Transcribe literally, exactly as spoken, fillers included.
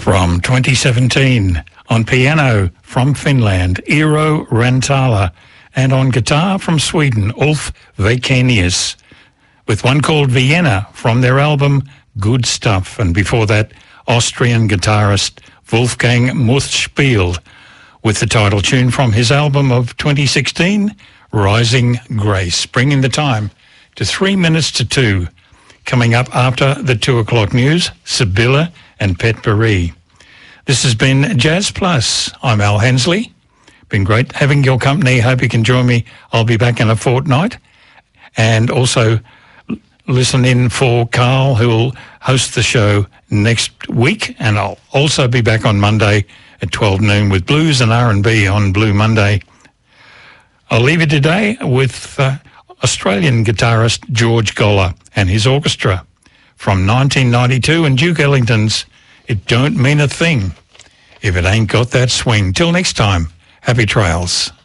From twenty seventeen, on piano from Finland, Eero Rantala, and on guitar from Sweden, Ulf Vaikenius, with one called Vienna from their album Good Stuff, and before that, Austrian guitarist Wolfgang Muthspiel, with the title tune from his album of twenty sixteen, Rising Grace, bringing the time to three minutes to two. Coming up after the two o'clock news, Sibylla and Pet Paris. This has been Jazz Plus. I'm Al Hensley. Been great having your company. Hope you can join me. I'll be back in a fortnight. And also listen in for Carl, who will host the show next week. And I'll also be back on Monday at twelve noon with Blues and R and B on Blue Monday. I'll leave you today with uh, Australian guitarist George Goller and his orchestra from nineteen ninety-two, and Duke Ellington's It Don't Mean a Thing if It Ain't Got That Swing. Till next time, happy trails.